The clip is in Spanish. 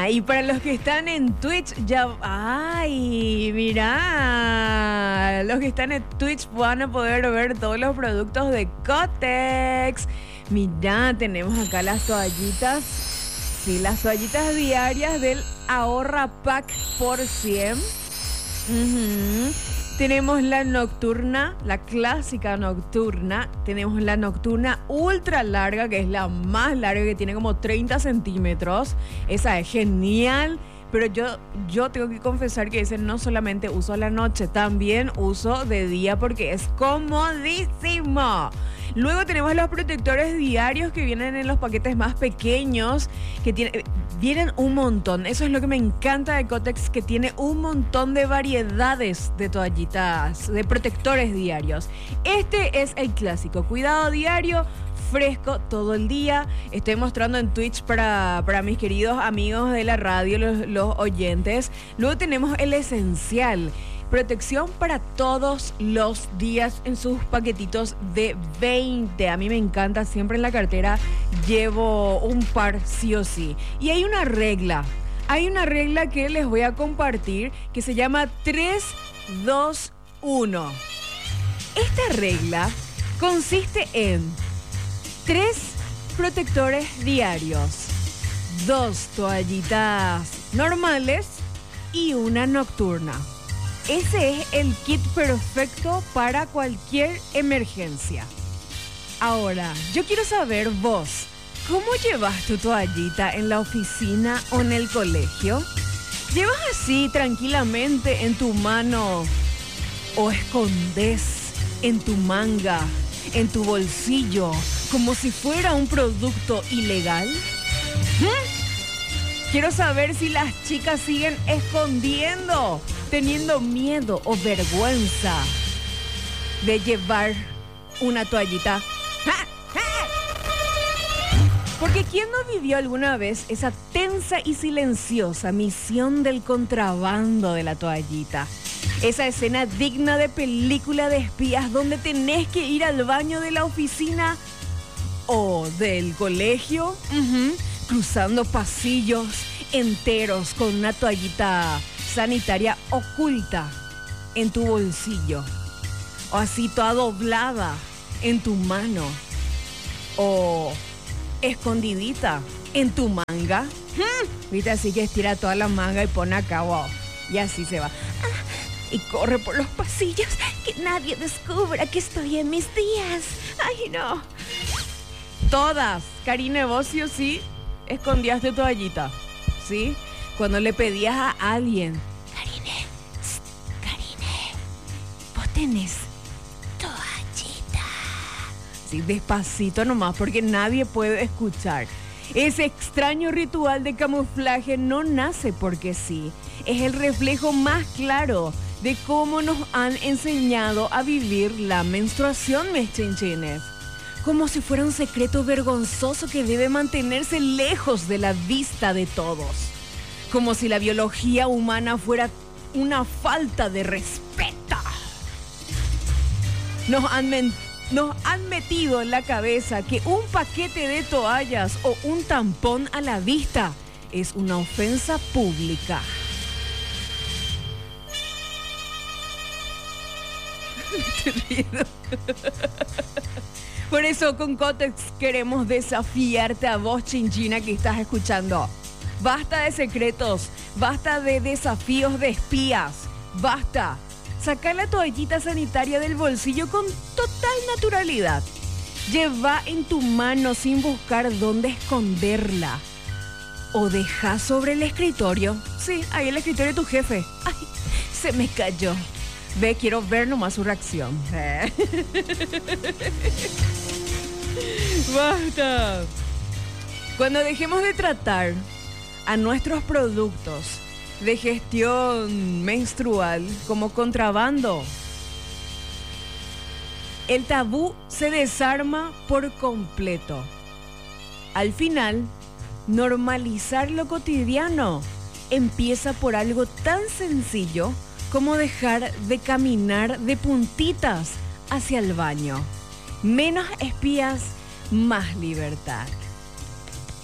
Y para los que están en Twitch, ya... ¡Ay! Mirá. Los que están en Twitch van a poder ver todos los productos de Kotex. Mirá, tenemos acá las toallitas. Sí, las toallitas diarias del Ahorra Pack por 100. Tenemos la nocturna, la clásica nocturna. Tenemos la nocturna ultra larga, que es la más larga, que tiene como 30 centímetros. Esa es genial. Pero yo tengo que confesar que ese no solamente uso a la noche, también uso de día porque es comodísimo. Luego tenemos los protectores diarios que vienen en los paquetes más pequeños, que vienen un montón. Eso es lo que me encanta de Kotex, que tiene un montón de variedades de toallitas, de protectores diarios. Este es el clásico, cuidado diario, fresco todo el día. Estoy mostrando en Twitch para mis queridos amigos de la radio, los oyentes. Luego tenemos el esencial, protección para todos los días en sus paquetitos de 20. A mí me encanta, siempre en la cartera llevo un par sí o sí. Y hay una regla que les voy a compartir que se llama 3-2-1. Esta regla consiste en 3 protectores diarios, 2 toallitas normales y una nocturna. Ese es el kit perfecto para cualquier emergencia. Ahora, yo quiero saber vos, ¿cómo llevas tu toallita en la oficina o en el colegio? ¿Llevas así tranquilamente en tu mano o escondes en tu manga, en tu bolsillo, como si fuera un producto ilegal? Quiero saber si las chicas siguen escondiendo, teniendo miedo o vergüenza de llevar una toallita. Porque ¿quién no vivió alguna vez esa tensa y silenciosa misión del contrabando de la toallita? Esa escena digna de película de espías donde tenés que ir al baño de la oficina o del colegio, cruzando pasillos enteros con una toallita sanitaria oculta en tu bolsillo, o así toda doblada en tu mano, o escondidita en tu manga. Viste, así que estira toda la manga y pone acá, wow, y así se va. Y corre por los pasillos, que nadie descubra que estoy en mis días. Ay, no. Todas, Karine, vos sí o sí escondías tu toallita, ¿sí? Cuando le pedías a alguien, Karine, vos tenés toallita. Sí, despacito nomás, porque nadie puede escuchar. Ese extraño ritual de camuflaje no nace porque sí. Es el reflejo más claro de cómo nos han enseñado a vivir la menstruación, mis chinchines. Como si fuera un secreto vergonzoso que debe mantenerse lejos de la vista de todos. Como si la biología humana fuera una falta de respeto. Nos han metido en la cabeza que un paquete de toallas o un tampón a la vista es una ofensa pública. Te río. Por eso con Kotex queremos desafiarte a vos, chinchina, que estás escuchando. Basta de secretos, basta de desafíos de espías, basta. Saca la toallita sanitaria del bolsillo con total naturalidad. Lleva en tu mano sin buscar dónde esconderla. O deja sobre el escritorio. Sí, ahí el escritorio de tu jefe. Ay, se me cayó. Ve, quiero ver nomás su reacción. Basta. Cuando dejemos de tratar a nuestros productos de gestión menstrual como contrabando, el tabú se desarma por completo. Al final, normalizar lo cotidiano empieza por algo tan sencillo como dejar de caminar de puntitas hacia el baño. Menos espías, más libertad.